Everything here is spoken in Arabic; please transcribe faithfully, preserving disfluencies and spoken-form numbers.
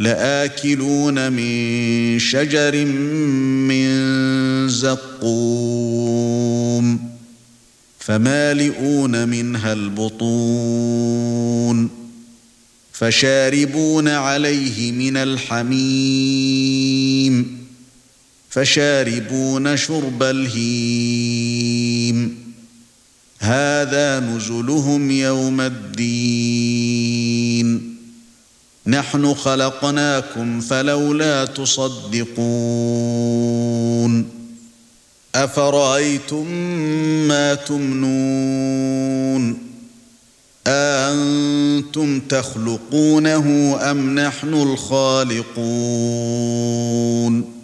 لآكلون من شجر من زقوم فمالئون منها البطون فشاربون عليه من الحميم فشاربون شرب الهيم هذا نزلهم يوم الدين نحن خلقناكم فلولا تصدقون أفرأيتم ما تمنون أأنتم تخلقونه أم نحن الخالقون